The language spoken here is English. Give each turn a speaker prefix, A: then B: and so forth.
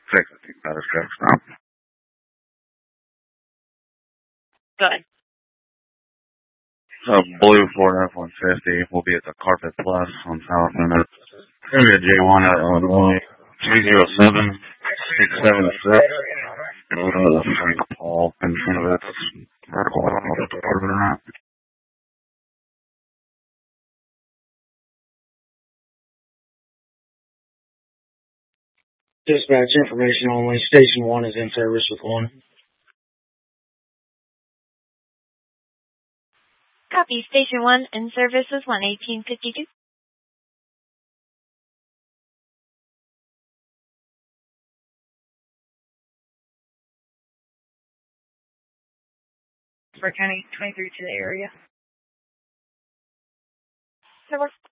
A: Fixing better trucks now.
B: Good.
A: Blue Ford F-150 will be at the Carpet Plus on South Minute. Area J1 at Illinois, 207-676. Frank Paul in front of it. Vertical department.
C: Dispatch information only. Station 1 is in service with 1.
B: Copy. Station 1 in service with 11852. For County 23 to the area. So we're